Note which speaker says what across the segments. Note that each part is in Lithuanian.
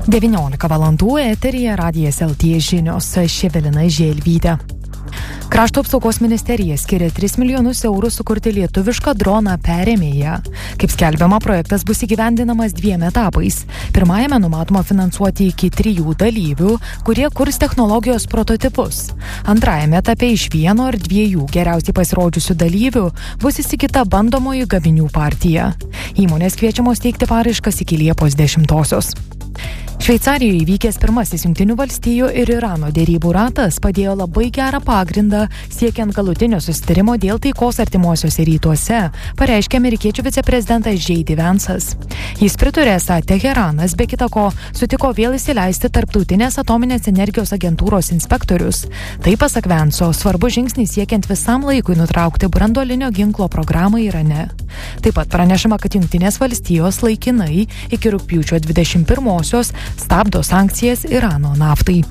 Speaker 1: 19 valandų eteryje Radijas LT žinios, Evelina Želvytė. Krašto apsaugos ministerija skiria 3 milijonus eurų sukurti lietuvišką droną perėmėją. Kaip skelbiama, projektas bus įgyvendinamas 2 etapais. Pirmajame numatoma finansuoti iki 3 dalyvių, kurie kurs technologijos prototipus. Antrajame etape iš 1 ar 2 geriausiai pasirodžiusių dalyvių bus įsigyta bandomoji gaminių partija. Įmonės kviečiamos teikti paraiškas iki Liepos 10-osios. Šveicarijoje įvykęs pirmasis Jungtinių valstijų ir Irano derybų ratas padėjo labai gerą pagrindą siekiant galutinio susitarimo dėl taikos artimuosiuose rytuose, pareiškė amerikiečių viceprezidentas J.D. Vance'as. Jis pritarė, esą Teheranas be kita ko sutiko vėl įsileisti Tarptautinės atominės energijos agentūros inspektorius. Tai, pasak Vance'o, svarbus žingsnis siekiant visam laikui nutraukti branduolinio ginklo programą Irane. Taip pat pranešama, kad Jungtinės valstijos laikinai iki rugpjūčio 21-osios stabdo sankcijas Irano naftai.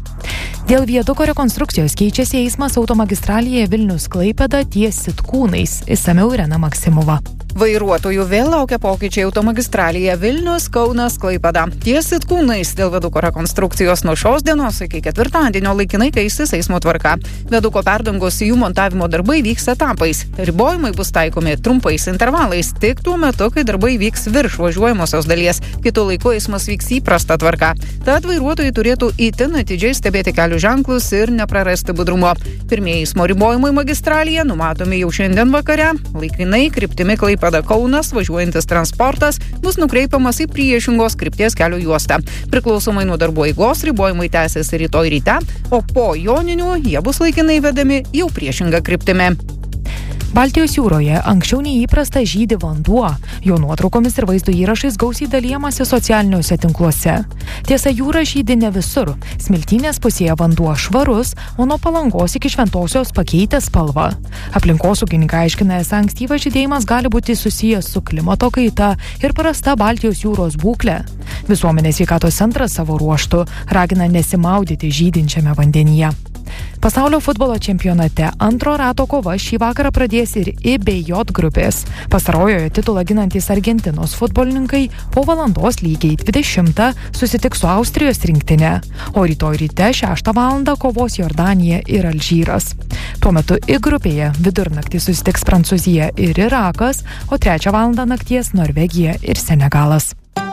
Speaker 1: Dėl viaduko rekonstrukcijos keičiasi eismas automagistralėje Vilnius-Klaipėda ties Sitkūnais. Išsamiau Irena Maksimova.
Speaker 2: Vairuotojų vėl laukia pokyčiai automagistralėje Vilnius-Kaunas-Klaipėda. Ties Sitkūnais dėl viaduko rekonstrukcijos nuo šios dienos iki ketvirtadienio laikinai keisis eismo tvarka. Viaduko perdangos jų montavimo darbai vyks etapais. Ribojimai bus taikomi trumpais intervalais, tik tuo metu, kai darbai vyks virš važiuojamosios dalies. Kitu laiku eismas vyks įprasta tvarka. Tad vairuotojai turėtų itin atidžiai stebėti kelių ženklus ir neprarasti budrumo. Pirmieji eismo ribojimai magistralėje numatomi jau šiandien vakare. Laikinai kryptimi Klaipėda-Kaunas važiuojantis transportas bus nukreipiamas į priešingos krypties kelio juostą. Priklausomai nuo darbo eigos ribojimai tęsiasi rytoj ryte, o po joninių jie bus laikinai vedami jau priešinga kryptimi.
Speaker 1: Baltijos jūroje anksčiau neįprasta žydi vanduo. Jo nuotraukomis ir vaizdo įrašais gausiai dalijamasi socialiniuose tinkluose. Tiesa, jūra žydi ne visur. Smiltynės pusėje vanduo švarus, o nuo Palangos iki Šventosios pakeitė spalvą. Aplinkosaugininkai aiškina, esą ankstyvas žydėjimas gali būti susijęs su klimato kaita ir prasta Baltijos jūros būklė. Visuomenės sveikatos centras savo ruožtu ragina nesimaudyti žydinčiame vandenyje. Pasaulio futbolo čempionate antro rato kova šį vakarą pradės ir I bei J grupės. Pastarojoje titulą ginantys Argentinos futbolininkai po valandos lygiai 20 susitiks su Austrijos rinktinė, o rytoj ryte 6 valandą kovos Jordanija ir Alžyras. Tuo metu I grupėje vidurnaktį susitiks Prancūzija ir Irakas, o 3 valandą nakties Norvegija ir Senegalas.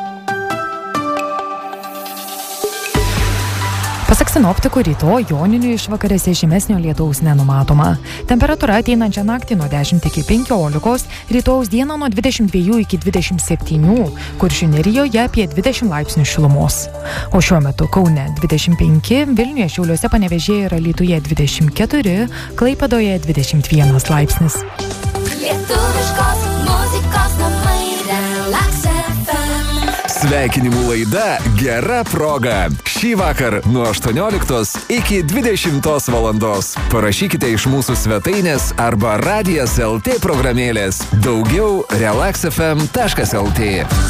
Speaker 1: Pasak sinoptikų, rytoj joninių išvakarėse žymesnio lietaus nenumatoma. Temperatūra ateinančią naktį nuo 10 iki 15, rytojaus dieną nuo 22 iki 27, Kuršių nerijoje apie 20 laipsnių šilumos. O šiuo metu Kaune 25, Vilniuje, Šiauliuose, Panevėžyje ir Alytuje 24, Klaipėdoje 21 laipsnis.
Speaker 3: Lietuviškos muzikos namai Relax FM.
Speaker 4: Sveikinimų laida Gera proga. Šį vakar nuo 18 iki 20 valandos. Parašykite iš mūsų svetainės arba Radijas LT programėlės. Daugiau relaxfm.lt.